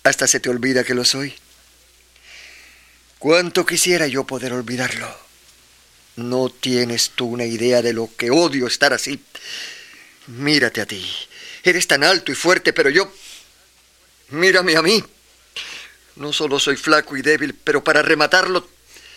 Hasta se te olvida que lo soy. Cuánto quisiera yo poder olvidarlo. No tienes tú una idea de lo que odio estar así. Mírate a ti. Eres tan alto y fuerte, pero yo... Mírame a mí. No solo soy flaco y débil, pero para rematarlo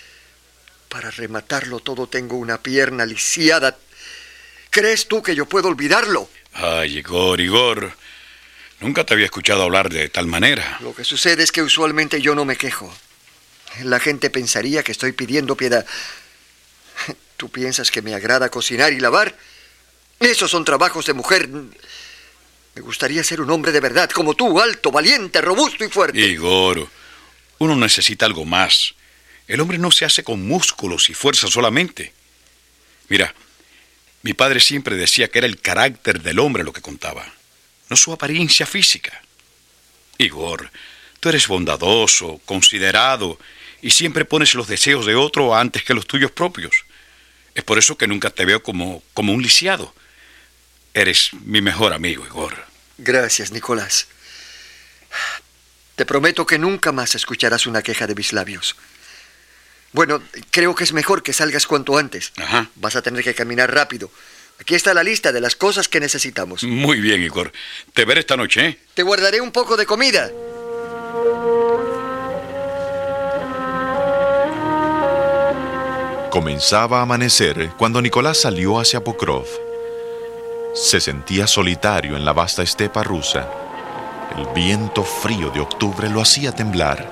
todo tengo una pierna lisiada. ¿Crees tú que yo puedo olvidarlo? Ay, Igor. Nunca te había escuchado hablar de tal manera. Lo que sucede es que usualmente yo no me quejo. La gente pensaría que estoy pidiendo piedad. ¿Tú piensas que me agrada cocinar y lavar? Esos son trabajos de mujer. Me gustaría ser un hombre de verdad, como tú, alto, valiente, robusto y fuerte. Igor, uno necesita algo más. El hombre no se hace con músculos y fuerza solamente. Mira, mi padre siempre decía que era el carácter del hombre lo que contaba, no su apariencia física. Igor, tú eres bondadoso, considerado, y siempre pones los deseos de otro antes que los tuyos propios. Es por eso que nunca te veo como un lisiado. Eres mi mejor amigo, Igor. Gracias, Nicolás. Te prometo que nunca más escucharás una queja de mis labios. Bueno, creo que es mejor que salgas cuanto antes. Ajá. Vas a tener que caminar rápido. Aquí está la lista de las cosas que necesitamos. Muy bien, Igor. Te veré esta noche, ¿eh? Te guardaré un poco de comida. Comenzaba a amanecer cuando Nicolás salió hacia Pokrov. Se sentía solitario en la vasta estepa rusa. El viento frío de octubre lo hacía temblar.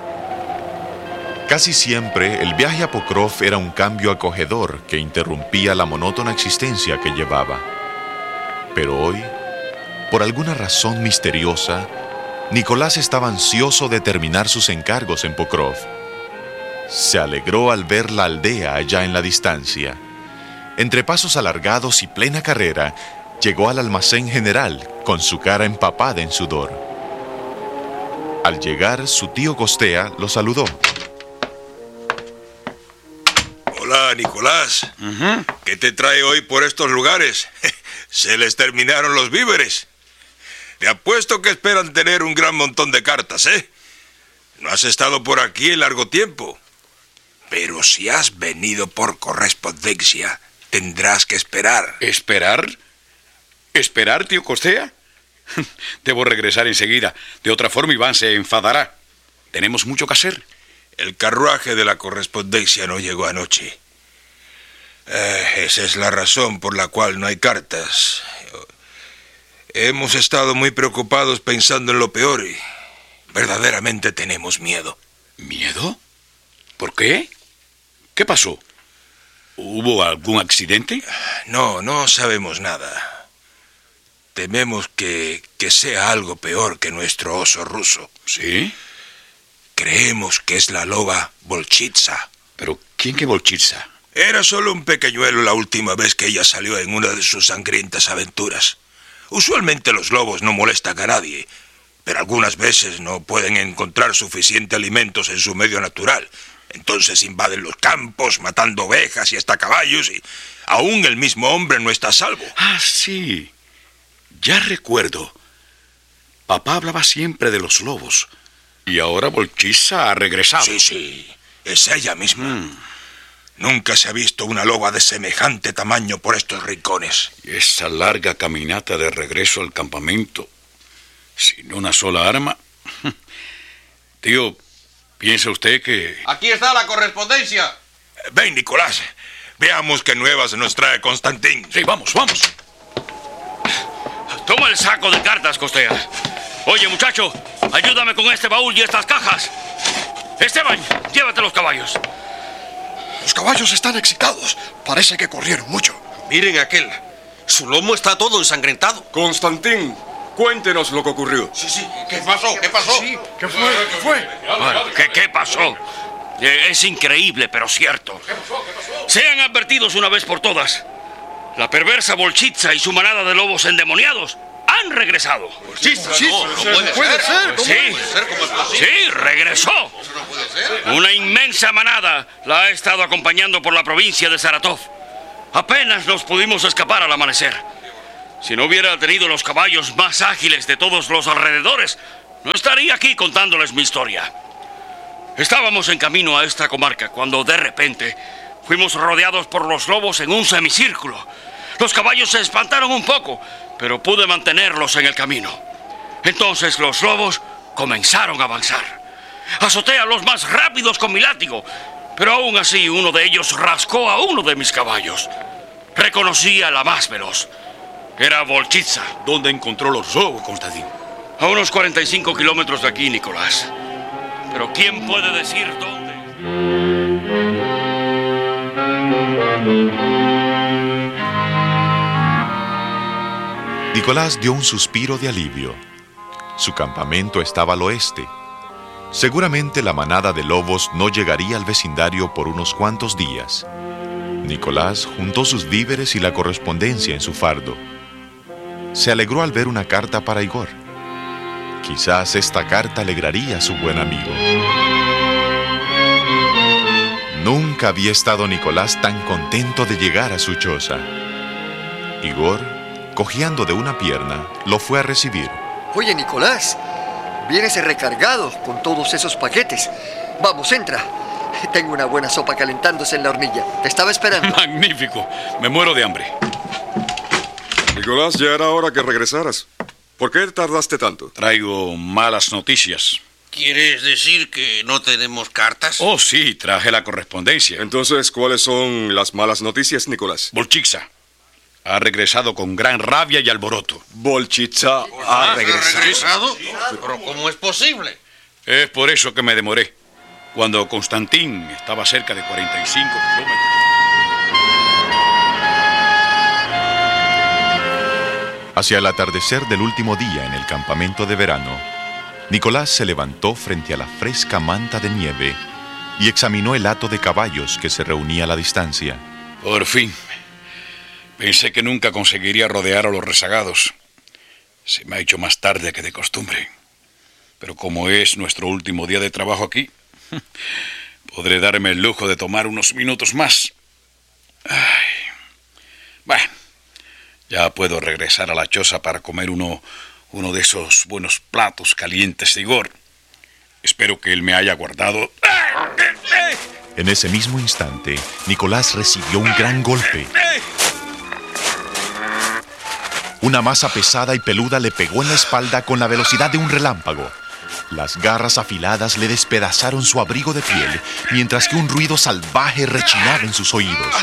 Casi siempre el viaje a Pokrov era un cambio acogedor que interrumpía la monótona existencia que llevaba. Pero hoy, por alguna razón misteriosa, Nicolás estaba ansioso de terminar sus encargos en Pokrov. Se alegró al ver la aldea allá en la distancia. Entre pasos alargados y plena carrera, llegó al almacén general con su cara empapada en sudor. Al llegar, su tío Costea lo saludó. Hola, Nicolás. ¿Qué te trae hoy por estos lugares? Se les terminaron los víveres. Te apuesto que esperan tener un gran montón de cartas, ¿eh? No has estado por aquí en largo tiempo. Pero si has venido por correspondencia, tendrás que esperar. ¿Esperar? ¿Esperar, tío Costea? Debo regresar enseguida. De otra forma, Iván se enfadará. Tenemos mucho que hacer. El carruaje de la correspondencia no llegó anoche. Esa es la razón por la cual no hay cartas. Hemos estado muy preocupados pensando en lo peor y verdaderamente tenemos miedo. ¿Miedo? ¿Por qué? ¿Qué pasó? ¿Hubo algún accidente? No sabemos nada. Tememos que sea algo peor que nuestro oso ruso. ¿Sí? Creemos que es la loba Volchitsa. ¿Pero quién que Volchitsa? Era solo un pequeñuelo la última vez que ella salió en una de sus sangrientas aventuras. Usualmente los lobos no molestan a nadie, pero algunas veces no pueden encontrar suficiente alimentos en su medio natural. Entonces invaden los campos, matando ovejas y hasta caballos, y aún el mismo hombre no está a salvo. Ah, sí. Ya recuerdo. Papá hablaba siempre de los lobos. Y ahora Volchitsa ha regresado. Sí. Es ella misma. Nunca se ha visto una loba de semejante tamaño por estos rincones. Y esa larga caminata de regreso al campamento, sin una sola arma. Tío, ¿piensa usted que...? Aquí está la correspondencia. Ven, Nicolás. Veamos qué nuevas nos trae Constantín. Sí, vamos. Toma el saco de cartas, Costea. Oye, muchacho, ayúdame con este baúl y estas cajas. Esteban, llévate los caballos. Los caballos están excitados. Parece que corrieron mucho. Miren aquel. Su lomo está todo ensangrentado. Constantín, cuéntenos lo que ocurrió. Sí. ¿Qué pasó? Sí, ¿qué fue? Bueno, ¿qué pasó? Es increíble, pero cierto. Sean advertidos una vez por todas. La perversa Volchitsa y su manada de lobos endemoniados han regresado. Sí, puede ser. Sí, regresó. Una inmensa manada la ha estado acompañando por la provincia de Saratov. Apenas nos pudimos escapar al amanecer. Si no hubiera tenido los caballos más ágiles de todos los alrededores, no estaría aquí contándoles mi historia. Estábamos en camino a esta comarca cuando de repente fuimos rodeados por los lobos en un semicírculo. Los caballos se espantaron un poco, pero pude mantenerlos en el camino. Entonces los lobos comenzaron a avanzar. Azoté a los más rápidos con mi látigo, pero aún así uno de ellos rascó a uno de mis caballos. Reconocí a la más veloz. Era Volchitsa. ¿Dónde encontró los lobos, Constantín? A unos 45 kilómetros de aquí, Nicolás. Pero ¿quién puede decir dónde? Nicolás dio un suspiro de alivio. Su campamento estaba al oeste. Seguramente la manada de lobos no llegaría al vecindario por unos cuantos días. Nicolás juntó sus víveres y la correspondencia en su fardo. Se alegró al ver una carta para Igor. Quizás esta carta alegraría a su buen amigo. Nunca había estado Nicolás tan contento de llegar a su choza. Igor, cojeando de una pierna, lo fue a recibir. Oye, Nicolás, vienes recargado con todos esos paquetes. Vamos, entra. Tengo una buena sopa calentándose en la hornilla. Te estaba esperando. Magnífico. Me muero de hambre. Nicolás, ya era hora que regresaras. ¿Por qué tardaste tanto? Traigo malas noticias. ¿Quieres decir que no tenemos cartas? Oh, sí, traje la correspondencia. Entonces, ¿cuáles son las malas noticias, Nicolás? Volchitsa ha regresado con gran rabia y alboroto. Volchitsa ha regresado. ¿Regresado? ¿Pero cómo es posible? Es por eso que me demoré. Cuando Constantín estaba cerca de 45 kilómetros. Hacia el atardecer del último día en el campamento de verano, Nicolás se levantó frente a la fresca manta de nieve y examinó el hato de caballos que se reunía a la distancia. Por fin. Pensé que nunca conseguiría rodear a los rezagados. Se me ha hecho más tarde que de costumbre. Pero como es nuestro último día de trabajo aquí, podré darme el lujo de tomar unos minutos más. Bueno, ya puedo regresar a la choza para comer uno de esos buenos platos calientes de Igor. Espero que él me haya guardado. En ese mismo instante, Nicolás recibió un gran golpe. Una masa pesada y peluda le pegó en la espalda con la velocidad de un relámpago. Las garras afiladas le despedazaron su abrigo de piel, mientras que un ruido salvaje rechinaba en sus oídos.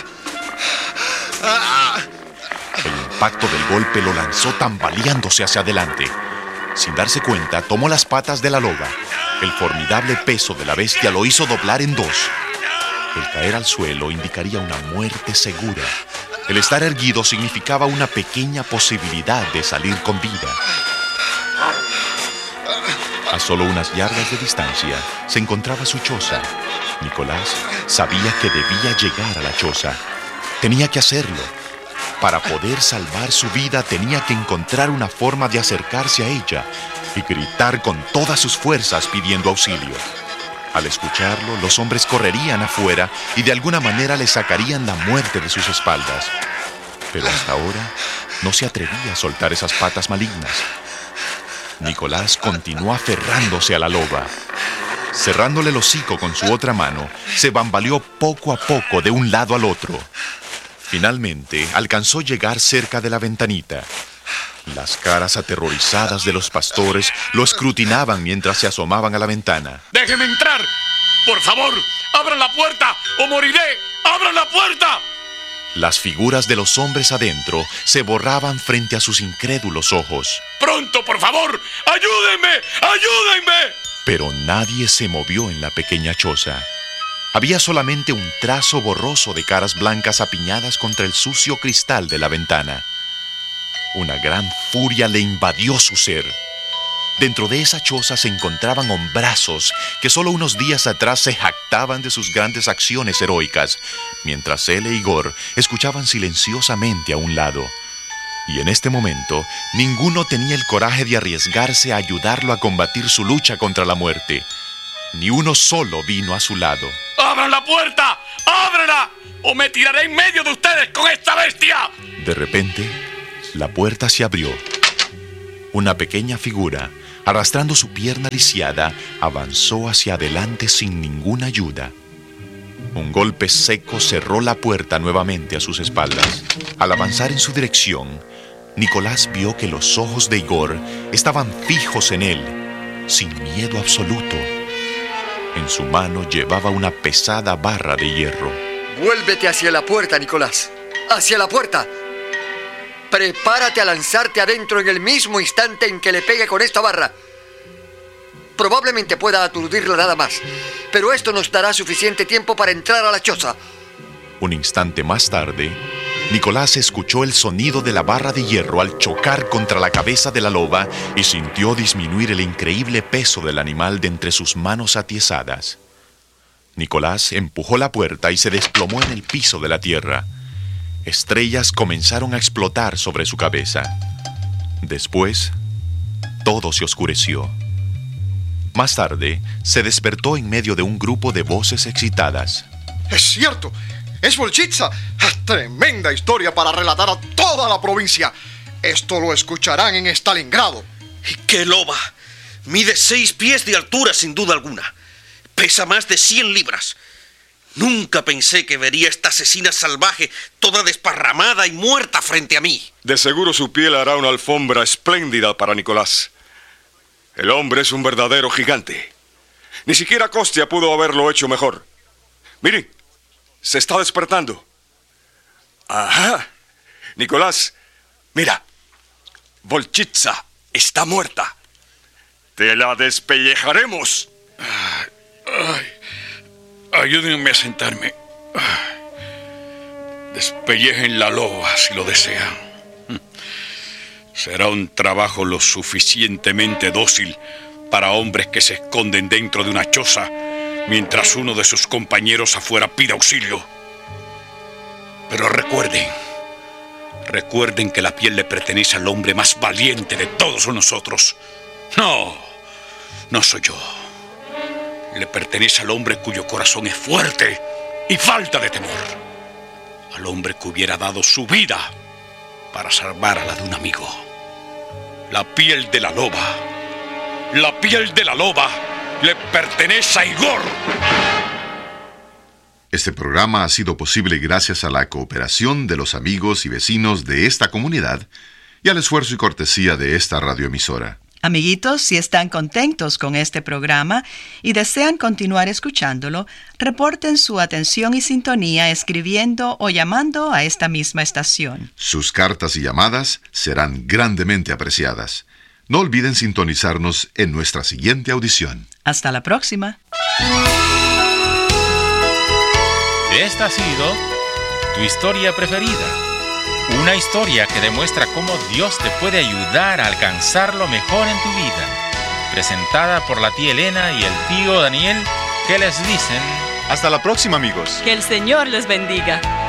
El impacto del golpe lo lanzó tambaleándose hacia adelante. Sin darse cuenta, tomó las patas de la loba. El formidable peso de la bestia lo hizo doblar en dos. El caer al suelo indicaría una muerte segura. El estar erguido significaba una pequeña posibilidad de salir con vida. A solo unas yardas de distancia se encontraba su choza. Nicolás sabía que debía llegar a la choza. Tenía que hacerlo. Para poder salvar su vida tenía que encontrar una forma de acercarse a ella y gritar con todas sus fuerzas pidiendo auxilio. Al escucharlo, los hombres correrían afuera y de alguna manera le sacarían la muerte de sus espaldas. Pero hasta ahora no se atrevía a soltar esas patas malignas. Nicolás continuó aferrándose a la loba. Cerrándole el hocico con su otra mano, se bambaleó poco a poco de un lado al otro. Finalmente, alcanzó a llegar cerca de la ventanita. Las caras aterrorizadas de los pastores lo escrutinaban mientras se asomaban a la ventana. ¡Déjeme entrar! ¡Por favor! ¡Abran la puerta o moriré! ¡Abran la puerta! Las figuras de los hombres adentro se borraban frente a sus incrédulos ojos. ¡Pronto, por favor! ¡Ayúdenme! ¡Ayúdenme! Pero nadie se movió en la pequeña choza. Había solamente un trazo borroso de caras blancas apiñadas contra el sucio cristal de la ventana. Una gran furia le invadió su ser. Dentro de esa choza se encontraban hombrazos que solo unos días atrás se jactaban de sus grandes acciones heroicas, mientras él e Igor escuchaban silenciosamente a un lado. Y en este momento, ninguno tenía el coraje de arriesgarse a ayudarlo a combatir su lucha contra la muerte. Ni uno solo vino a su lado. ¡Abran la puerta! ¡Ábranla! ¡O me tiraré en medio de ustedes con esta bestia! De repente, la puerta se abrió. Una pequeña figura, Arrastrando su pierna lisiada, avanzó hacia adelante sin ninguna ayuda. Un golpe seco cerró la puerta nuevamente a sus espaldas. Al avanzar en su dirección, Nicolás vio que los ojos de Igor estaban fijos en él, sin miedo absoluto. En su mano llevaba una pesada barra de hierro. Vuélvete hacia la puerta, Nicolás. ¡Hacia la puerta! Prepárate a lanzarte adentro en el mismo instante en que le pegue con esta barra. Probablemente pueda aturdirla nada más, pero esto nos dará suficiente tiempo para entrar a la choza. Un instante más tarde, Nicolás escuchó el sonido de la barra de hierro al chocar contra la cabeza de la loba y sintió disminuir el increíble peso del animal de entre sus manos atiesadas. Nicolás empujó la puerta y se desplomó en el piso de la tierra. Estrellas comenzaron a explotar sobre su cabeza. Después, todo se oscureció. Más tarde, se despertó en medio de un grupo de voces excitadas. ¡Es cierto! ¡Es Volchitsa! ¡Tremenda historia para relatar a toda la provincia! Esto lo escucharán en Stalingrado. ¿Y qué loba? Mide 6 pies de altura, sin duda alguna. Pesa más de 100 libras. Nunca pensé que vería esta asesina salvaje, toda desparramada y muerta frente a mí. De seguro su piel hará una alfombra espléndida para Nicolás. El hombre es un verdadero gigante. Ni siquiera Kostia pudo haberlo hecho mejor. Mire, se está despertando. Ajá. Nicolás, mira. Volchitsa está muerta. Te la despellejaremos. Ayúdenme a sentarme. Despellejen la loba si lo desean. Será un trabajo lo suficientemente dócil para hombres que se esconden dentro de una choza mientras uno de sus compañeros afuera pide auxilio. Pero recuerden que la piel le pertenece al hombre más valiente de todos nosotros. No soy yo. Le pertenece al hombre cuyo corazón es fuerte y falta de temor. Al hombre que hubiera dado su vida para salvar a la de un amigo. La piel de la loba le pertenece a Igor. Este programa ha sido posible gracias a la cooperación de los amigos y vecinos de esta comunidad y al esfuerzo y cortesía de esta radioemisora. Amiguitos, si están contentos con este programa y desean continuar escuchándolo, reporten su atención y sintonía escribiendo o llamando a esta misma estación. Sus cartas y llamadas serán grandemente apreciadas. No olviden sintonizarnos en nuestra siguiente audición. Hasta la próxima. Esta ha sido tu historia preferida. Una historia que demuestra cómo Dios te puede ayudar a alcanzar lo mejor en tu vida. Presentada por la tía Elena y el tío Daniel, que les dicen... Hasta la próxima, amigos. Que el Señor les bendiga.